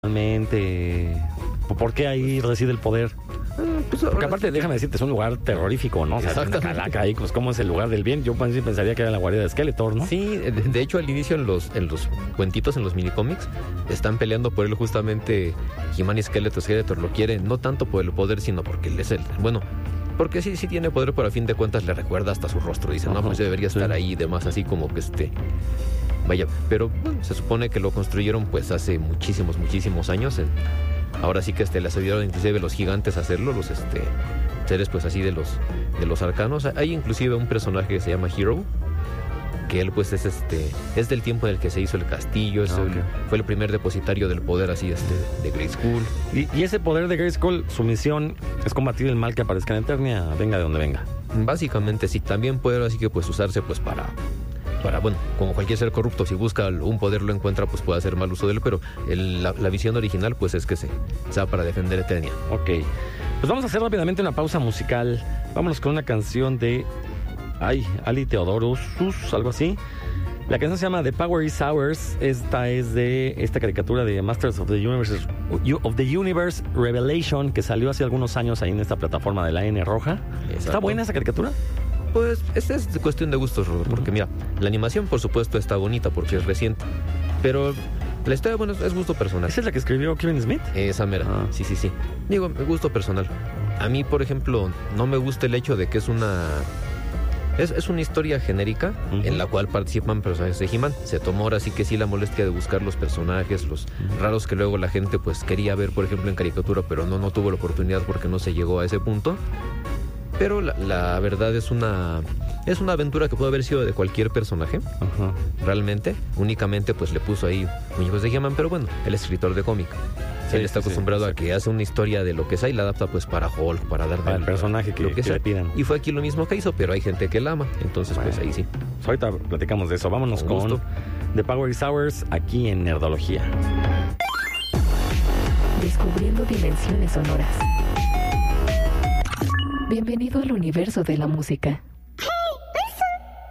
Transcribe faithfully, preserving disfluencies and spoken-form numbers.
Realmente, ¿por qué ahí reside el poder? Pues Porque aparte, déjame decirte, es un lugar terrorífico, ¿no? O sea, una calaca ahí, pues, ¿cómo es el lugar del bien? Yo pues, sí pensaría que era la guarida de Skeletor, ¿no? Sí, de, de hecho, al inicio en los, en los cuentitos, en los minicómics, están peleando por él justamente He-Man y Skeletor. Skeletor lo quiere, no tanto por el poder, sino porque él es el... Bueno, porque sí, sí tiene poder, pero a fin de cuentas le recuerda hasta su rostro. Dice, no, pues debería estar sí. ahí y demás, así como que este... Vaya, pero bueno, se supone que lo construyeron pues hace muchísimos, muchísimos años. En, ahora sí que este, les ayudaron inclusive los gigantes a hacerlo, los este, seres pues así de los, de los arcanos. Hay inclusive un personaje que se llama Hero, que él pues es este es del tiempo en el que se hizo el castillo, es okay. el, fue el primer depositario del poder así este de Grayskull. Y, y ese poder de Grayskull, su misión es combatir el mal que aparezca en Eternia, venga de donde venga. Básicamente sí, también puede así que pues usarse pues para... Para, bueno, como cualquier ser corrupto, si busca un poder lo encuentra, pues puede hacer mal uso de él, pero el, la, la visión original, pues es que se sea para defender Eternia. Ok, pues vamos a hacer rápidamente una pausa musical. Vámonos con una canción de, ay, Ali Theodorus, algo así. La canción se llama The Power Is Ours. Esta es de esta caricatura de Masters of the Universe, of the Universe Revelation, que salió hace algunos años ahí en esta plataforma de la N roja. Exacto. ¿Está buena esa caricatura? Pues esta es cuestión de gustos, Robert, porque mira, la animación por supuesto está bonita porque es reciente, pero la historia, bueno, es gusto personal. ¿Esa es la que escribió Kevin Smith? Esa mera, ah. sí, sí, sí. Digo, gusto personal. A mí, por ejemplo, no me gusta el hecho de que es una... Es, es una historia genérica uh-huh. en la cual participan personajes de He-Man. Se tomó ahora sí que sí la molestia de buscar los personajes, los uh-huh. raros que luego la gente pues quería ver, por ejemplo, en caricatura, pero no, no tuvo la oportunidad porque no se llegó a ese punto. Pero la, la verdad es una es una aventura que puede haber sido de cualquier personaje, uh-huh. realmente. Únicamente pues le puso ahí muñecos de He-Man, pero bueno, el escritor de cómic. Sí, él está sí, acostumbrado sí, a que hace una historia de lo que sea y la adapta pues para Hulk, para dar para el personaje que, lo que, que sea. le pidan. Y fue aquí lo mismo que hizo, pero hay gente que la ama, entonces bueno, pues ahí sí. Pues ahorita platicamos de eso. Vámonos con, con The Power Is Ours aquí en Nerdología. Descubriendo dimensiones sonoras. Bienvenido al universo de la música.